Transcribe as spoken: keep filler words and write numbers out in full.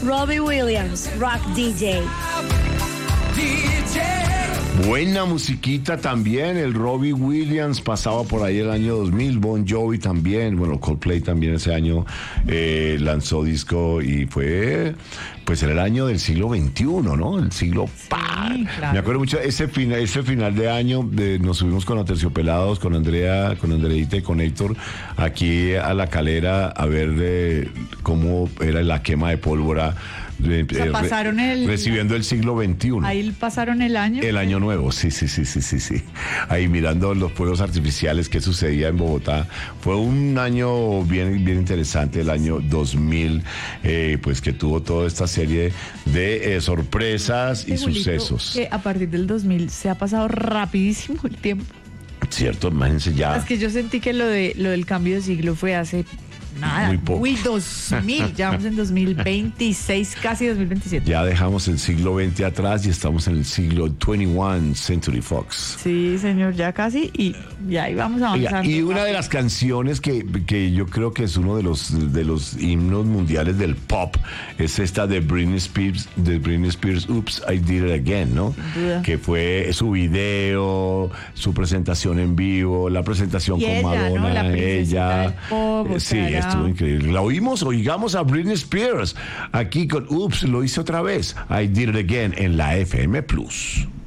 Robbie Williams, Rock D J. Buena musiquita también, el Robbie Williams pasaba por ahí el año dos mil, Bon Jovi también, bueno, Coldplay también ese año eh, lanzó disco y fue, pues era el año del siglo veintiuno, ¿no? El siglo... Sí, claro. Me acuerdo mucho, ese, fina, ese final de año de, nos subimos con Aterciopelados, con Andrea, con Andreita y con Héctor, aquí a La Calera a ver eh, cómo era la quema de pólvora. O sea, pasaron el... Recibiendo el siglo veintiuno. Ahí pasaron el año. El año nuevo, sí, sí, sí, sí, sí, sí. Ahí mirando los fuegos artificiales que sucedía en Bogotá. Fue un año bien, bien interesante, el año dos mil, eh, pues que tuvo toda esta serie de eh, sorpresas y Segurito sucesos. Que a partir del dos mil se ha pasado rapidísimo el tiempo. Cierto, imagínense ya. Es que yo sentí que lo de lo del cambio de siglo fue hace nada. Muy poco. Uy, dos mil, ya vamos en dos mil veintiséis, casi dos mil veintisiete. Ya dejamos el siglo veinte atrás y estamos en el siglo veintiuno Century Fox. Sí, señor, ya casi, y ya ahí vamos avanzando. Oiga, y una de las canciones que, que yo creo que es uno de los de los himnos mundiales del pop es esta de Britney Spears, de Britney Spears, Oops, I Did It Again, ¿no? Sin duda. Que fue su video, su presentación en vivo, la presentación Y con ella, Madonna, ¿no? La princesita ella. del pop, o Eh, sea, sí, era- estuvo increíble. La oímos, oigamos a Britney Spears aquí con Oops, lo hice otra vez, I Did It Again en la F M Plus.